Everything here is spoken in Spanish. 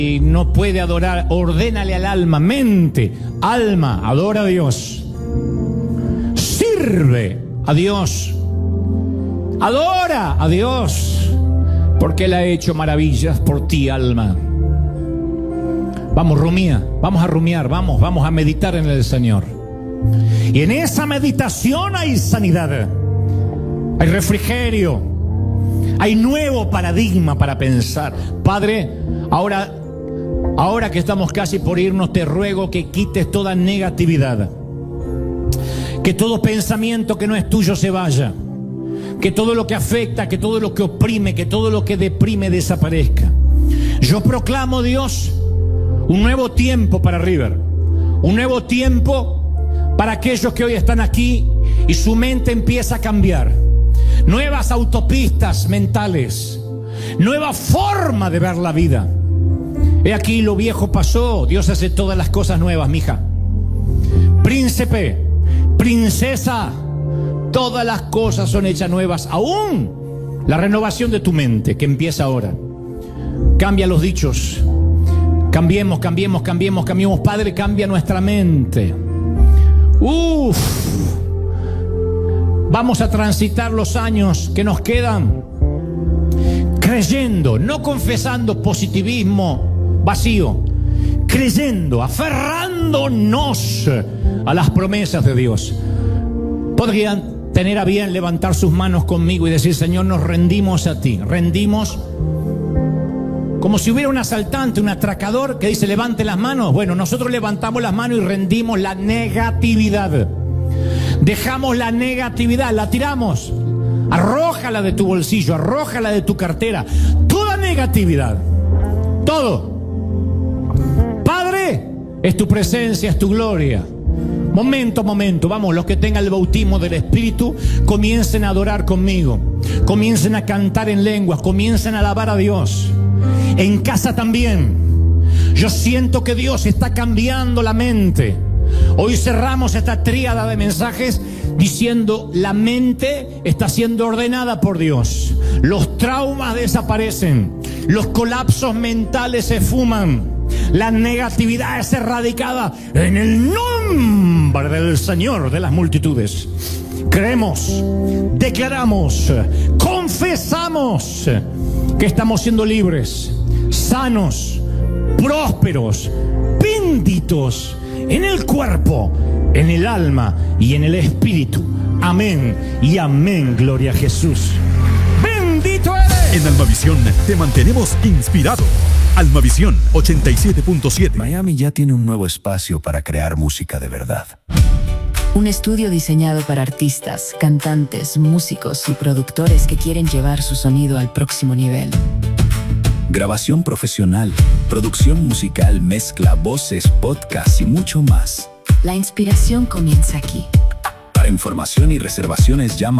y no puede adorar, ordénale al alma, mente, alma, adora a Dios. Sirve a Dios. Adora a Dios, porque Él ha hecho maravillas por ti, alma. Vamos, vamos a rumiar, vamos a meditar en el Señor. Y en esa meditación hay sanidad, hay refrigerio, hay nuevo paradigma para pensar. Padre, ahora que estamos casi por irnos, te ruego que quites toda negatividad, que todo pensamiento que no es tuyo se vaya, que todo lo que afecta, que todo lo que oprime, que todo lo que deprime desaparezca. Yo proclamo, Dios, un nuevo tiempo para River, un nuevo tiempo para aquellos que hoy están aquí y su mente empieza a cambiar. Nuevas autopistas mentales, nueva forma de ver la vida. He aquí, lo viejo pasó, Dios hace todas las cosas nuevas, mija. Príncipe, princesa, todas las cosas son hechas nuevas, aún la renovación de tu mente que empieza ahora. Cambia los dichos, cambiemos. Padre, cambia nuestra mente. Vamos a transitar los años que nos quedan creyendo, no confesando positivismo vacío, creyendo, aferrándonos a las promesas de Dios. Podrían tener a bien levantar sus manos conmigo y decir: Señor, nos rendimos a ti. Rendimos como si hubiera un asaltante, un atracador que dice: levante las manos. Bueno, nosotros levantamos las manos y rendimos la negatividad. Dejamos la negatividad, la tiramos. Arrójala de tu bolsillo, arrójala de tu cartera. Toda negatividad, todo. Padre, es tu presencia, es tu gloria. Momento, vamos, los que tengan el bautismo del Espíritu, comiencen a adorar conmigo, comiencen a cantar en lenguas, comiencen a alabar a Dios. En casa también. Yo siento que Dios está cambiando la mente. Hoy cerramos esta tríada de mensajes diciendo: la mente está siendo ordenada por Dios. Los traumas desaparecen, los colapsos mentales se fuman, la negatividad es erradicada en el nombre del Señor de las multitudes. Creemos, declaramos, confesamos que estamos siendo libres, sanos, prósperos, benditos en el cuerpo, en el alma y en el espíritu. Amén y amén. Gloria a Jesús. Bendito eres. En Almavisión te mantenemos inspirado. Almavisión 87.7. Miami ya tiene un nuevo espacio para crear música de verdad. Un estudio diseñado para artistas, cantantes, músicos y productores que quieren llevar su sonido al próximo nivel. Grabación profesional, producción musical, mezcla, voces, podcast y mucho más. La inspiración comienza aquí. Para información y reservaciones llama